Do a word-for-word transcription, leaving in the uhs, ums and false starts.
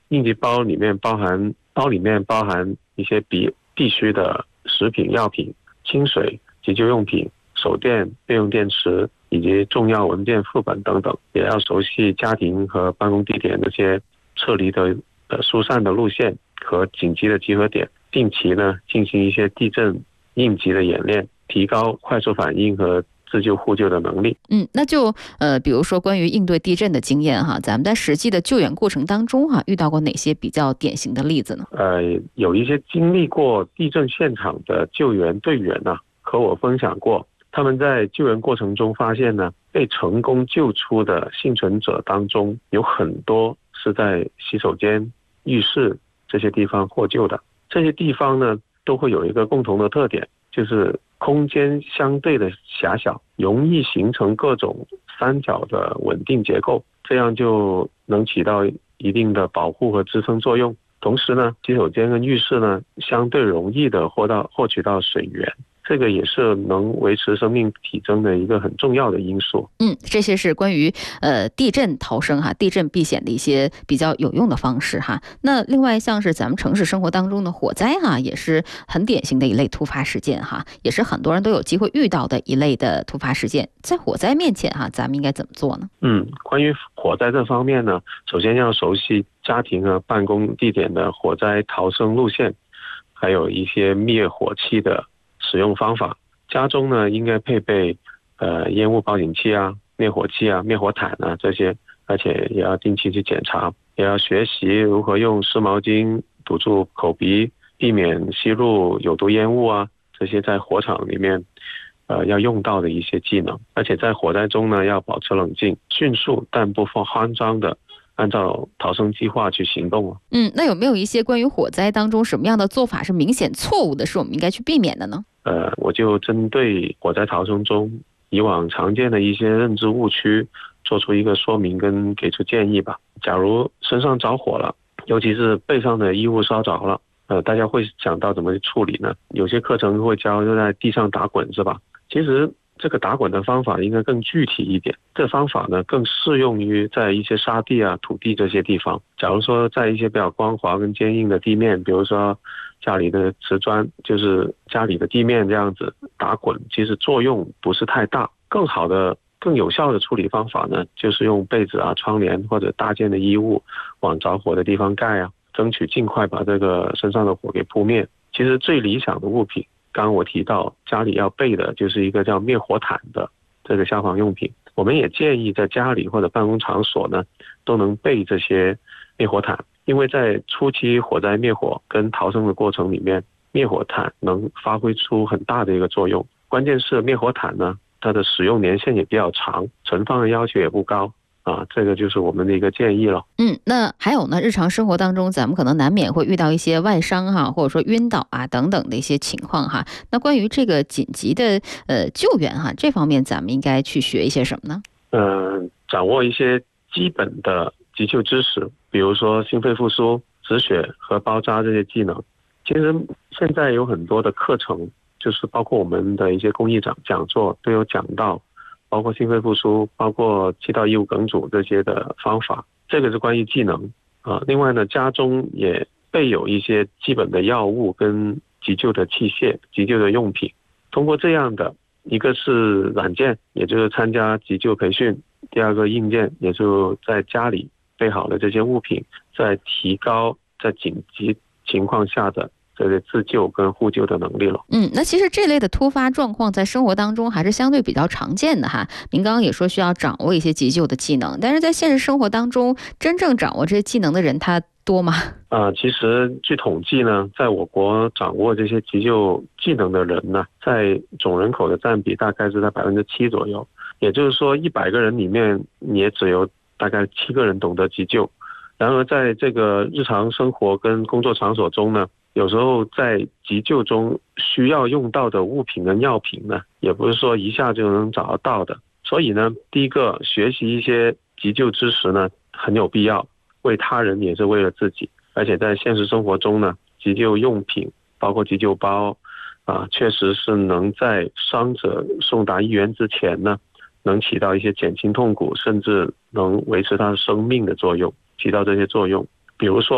应急包里面包含包里面包含一些必必须的食品、药品、清水、急救用品、手电、备用电池以及重要文件副本等等，也要熟悉家庭和办公地点那些撤离的呃疏散的路线和紧急的集合点，定期呢进行一些地震应急的演练，提高快速反应和自救互救的能力。 嗯，那就呃，比如说关于应对地震的经验哈，咱们在实际的救援过程当中哈，遇到过哪些比较典型的例子呢？ 呃，有一些经历过地震现场的救援队员呢、啊，和我分享过，他们在救援过程中发现呢，被成功救出的幸存者当中，有很多是在洗手间、浴室这些地方获救的。这些地方呢，都会有一个共同的特点，就是空间相对的狭小，容易形成各种三角的稳定结构，这样就能起到一定的保护和支撑作用。同时呢，洗手间跟浴室呢，相对容易的获到获取到水源，这个也是能维持生命体征的一个很重要的因素。 嗯，这些是关于呃地震逃生哈、地震避险的一些比较有用的方式哈。那另外像是咱们城市生活当中的火灾哈，也是很典型的一类突发事件哈，也是很多人都有机会遇到的一类的突发事件。在火灾面前哈，咱们应该怎么做呢？ 嗯，关于火灾这方面呢，首先要熟悉家庭和办公地点的火灾逃生路线，还有一些灭火器的使用方法。家中呢，应该配备呃烟雾报警器啊、灭火器啊、灭火毯啊这些，而且也要定期去检查，也要学习如何用湿毛巾堵住口鼻，避免吸入有毒烟雾啊，这些在火场里面呃要用到的一些技能。而且在火灾中呢，要保持冷静，迅速但不慌张的按照逃生计划去行动。 嗯，那有没有一些关于火灾当中什么样的做法是明显错误的，是我们应该去避免的呢？ 呃，我就针对火灾逃生中以往常见的一些认知误区做出一个说明跟给出建议吧。假如身上着火了，尤其是背上的衣物烧着了，呃，大家会想到怎么去处理呢？有些课程会教就在地上打滚，是吧？其实这个打滚的方法应该更具体一点，这方法呢更适用于在一些沙地啊、土地这些地方。假如说在一些比较光滑跟坚硬的地面，比如说家里的瓷砖，就是家里的地面这样子打滚，其实作用不是太大。更好的、更有效的处理方法呢，就是用被子啊、窗帘或者大件的衣物往着火的地方盖啊，争取尽快把这个身上的火给扑灭。其实最理想的物品，刚刚我提到家里要备的就是一个叫灭火毯的这个消防用品。我们也建议在家里或者办公场所呢，都能备这些灭火毯，因为在初期火灾灭火跟逃生的过程里面，灭火毯能发挥出很大的一个作用。关键是灭火毯呢，它的使用年限也比较长，存放的要求也不高。啊，这个就是我们的一个建议了。 嗯，那还有呢，日常生活当中，咱们可能难免会遇到一些外伤哈，或者说晕倒啊等等的一些情况哈。那关于这个紧急的呃救援哈，这方面咱们应该去学一些什么呢？ 嗯、呃，掌握一些基本的急救知识，比如说心肺复苏、止血和包扎这些技能。其实现在有很多的课程，就是包括我们的一些公益讲讲座都有讲到。包括心肺复苏，包括气道异物梗阻这些的方法，这个是关于技能啊。另外呢，家中也备有一些基本的药物跟急救的器械、急救的用品。通过这样的一个是软件，也就是参加急救培训；第二个硬件，也就在家里备好了这些物品，在提高在紧急情况下的这个自救跟互救的能力了。 嗯，那其实这类的突发状况在生活当中还是相对比较常见的哈。您刚刚也说需要掌握一些急救的技能，但是在现实生活当中，真正掌握这些技能的人他多吗？ 啊、呃，其实据统计呢，在我国掌握这些急救技能的人呢，在总人口的占比大概是在百分之七左右。也就是说，一百个人里面也只有大概七个人懂得急救。然而，在这个日常生活跟工作场所中呢，有时候在急救中需要用到的物品跟药品呢，也不是说一下就能找得到的。所以呢，第一个学习一些急救知识呢很有必要，为他人也是为了自己。而且在现实生活中呢，急救用品包括急救包啊，确实是能在伤者送达医院之前呢，能起到一些减轻痛苦，甚至能维持他生命的作用，起到这些作用。比如说